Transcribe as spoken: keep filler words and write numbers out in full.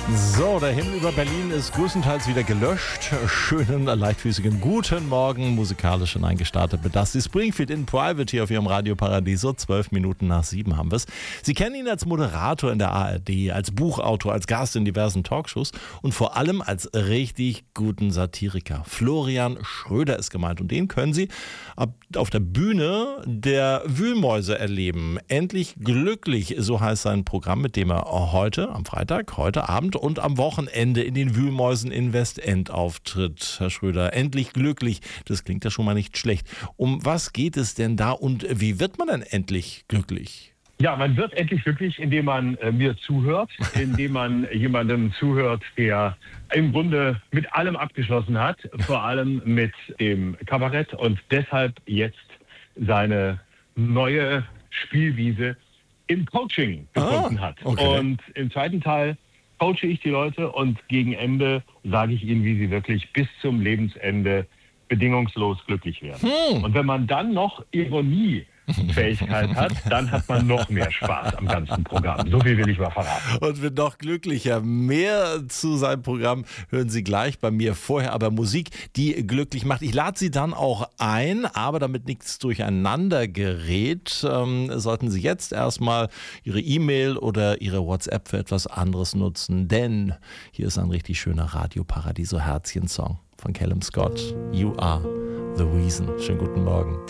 So, der Himmel über Berlin ist größtenteils wieder gelöscht. Schönen, leichtfüßigen guten Morgen, musikalisch schon eingestartet mit Dusty Springfield in Private hier auf Ihrem Radio Paradiso. Zwölf Minuten nach sieben haben wir es. Sie kennen ihn als Moderator in der A R D, als Buchautor, als Gast in diversen Talkshows und vor allem als richtig guten Satiriker. Florian Schröder ist gemeint und den können Sie auf der Bühne der Wühlmäuse erleben. Endlich glücklich, so heißt sein Programm, mit dem er heute, am Freitag, heute Abend und am Wochenende in den Wühlmäusen in Westend auftritt. Herr Schröder, endlich glücklich. Das klingt ja schon mal nicht schlecht. Um was geht es denn da und wie wird man denn endlich glücklich? Ja, man wird endlich glücklich, indem man äh, mir zuhört, indem man jemandem zuhört, der im Grunde mit allem abgeschlossen hat, vor allem mit dem Kabarett und deshalb jetzt seine neue Spielwiese im Coaching gefunden ah, hat. Okay. Und im zweiten Teil coache ich die Leute und gegen Ende sage ich ihnen, wie sie wirklich bis zum Lebensende bedingungslos glücklich werden. Hm. Und wenn man dann noch Ironiefähigkeit hat, dann hat man noch mehr Spaß am ganzen Programm. So viel will ich mal verraten. Und wird noch glücklicher. Mehr zu seinem Programm hören Sie gleich bei mir. Vorher aber Musik, die glücklich macht. Ich lade Sie dann auch ein, aber damit nichts durcheinander gerät, ähm, sollten Sie jetzt erstmal Ihre E-Mail oder Ihre WhatsApp für etwas anderes nutzen. Denn hier ist ein richtig schöner Radio Paradiso Herzchen-Song von Callum Scott. You are the reason. Schönen guten Morgen.